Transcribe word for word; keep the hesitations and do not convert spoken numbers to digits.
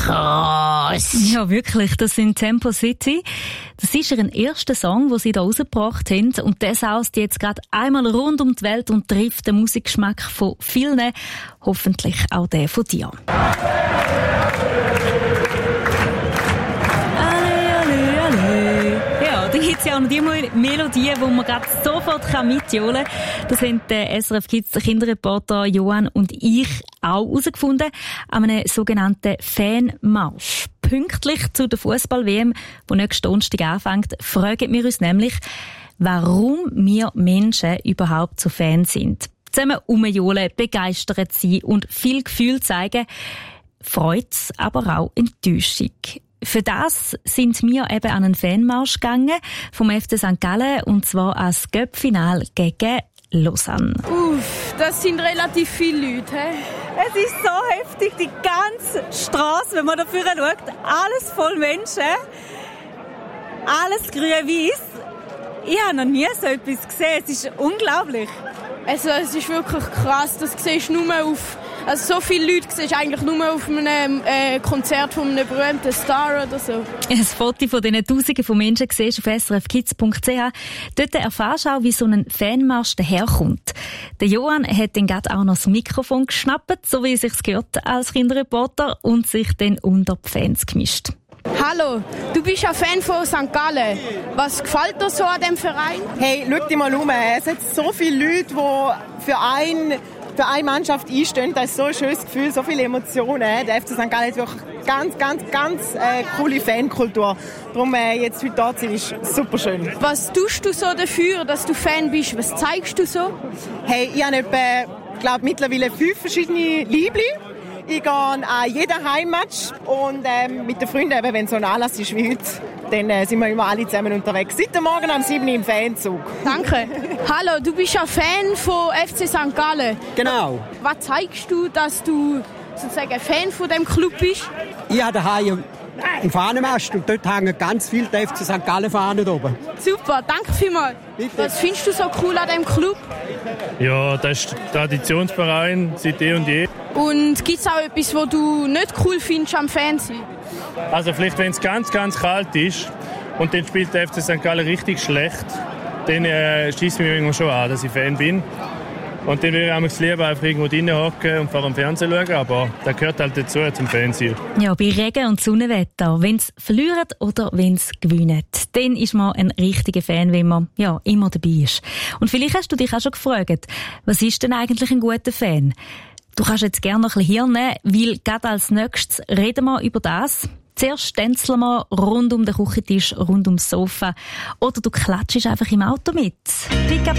krass. Ja, wirklich, das sind Tempo City. Das ist ihr erster Song, den sie da rausgebracht haben. Und der saust jetzt gerade einmal rund um die Welt und trifft den Musikgeschmack von vielen. Hoffentlich auch den von dir. Dann gibt es ja auch noch die Melodie, die man gerade sofort mitjohlen kann. Das haben der S R F Kids Kinderreporter Johann und ich auch herausgefunden an einem sogenannten Fanmarsch. Pünktlich zu der Fußball-W M, die nächsten Donnerstag anfängt, fragen wir uns nämlich, warum wir Menschen überhaupt so Fans sind. Zusammen rumjohlen, begeistert sein und viel Gefühl zeigen, Freude, aber auch Enttäuschung. Für das sind wir eben an einen Fanmarsch gegangen vom F C Sankt Gallen, und zwar als Cup-Final gegen Lausanne. Uff, das sind relativ viele Leute. He? Es ist so heftig, die ganze Straße, wenn man da vorne schaut, alles voll Menschen, alles grün-weiß. Ich habe noch nie so etwas gesehen, es ist unglaublich. Also es ist wirklich krass, das siehst du nur auf... Also so viele Leute siehst du eigentlich nur auf einem äh, Konzert von einem berühmten Star oder so. Ein Foto von diesen Tausenden von Menschen siehst du auf s r f kids punkt c h. Dort erfährst du auch, wie so ein Fanmarsch daherkommt. Der Johann hat dann gerade auch noch das Mikrofon geschnappt, so wie es sich gehört als Kinderreporter, und sich dann unter die Fans gemischt. Hallo, du bist ein Fan von Sankt Gallen. Was gefällt dir so an diesem Verein? Hey, schau dich mal um. Es hat so viele Leute, die für einen... für eine Mannschaft einstehen, das ist so ein schönes Gefühl, so viele Emotionen. Der F C Sankt Gallen hat wirklich ganz, ganz, ganz äh, coole Fankultur. Darum äh, jetzt heute da zu sein, ist super schön. Was tust du so dafür, dass du Fan bist? Was zeigst du so? Hey, ich habe etwa, glaube mittlerweile fünf verschiedene Liebli. Ich gehe an jeden Heimmatch und ähm, mit den Freunden, eben, wenn so ein Anlass ist wie heute, dann äh, sind wir immer alle zusammen unterwegs. Seit dem Morgen um sieben Uhr im Fanzug. Danke. Hallo, du bist ein Fan von F C Sankt Gallen. Genau. Was zeigst du, dass du sozusagen ein Fan von dem Club bist? Ich habe daheim einen Fahnenmast und dort hängen ganz viele F C Sankt Gallen Fahnen oben. Super, danke vielmals. Bitte. Was findest du so cool an dem Club? Ja, das ist Traditionsverein seit eh und je. Und gibt es auch etwas, was du nicht cool findest am Fernsehen? Also vielleicht, wenn es ganz, ganz kalt ist und dann spielt der F C Sankt Gallen richtig schlecht, dann äh, schießt mich irgendwann schon an, dass ich Fan bin. Und dann würde ich am lieber einfach irgendwo drinnen hocken und vor dem Fernsehen schauen, aber das gehört halt dazu zum Fernsehen. Ja, bei Regen und Sonnenwetter, wenn es verlieren oder wenn es gewinnen, dann ist man ein richtiger Fan, wenn man ja, immer dabei ist. Und vielleicht hast du dich auch schon gefragt, was ist denn eigentlich ein guter Fan? Du kannst jetzt gerne noch ein bisschen Hirn, weil gerade als nächstes reden wir über das. Zuerst tänzeln wir rund um den Küchentisch, rund ums Sofa. Oder du klatschst einfach im Auto mit. Pick up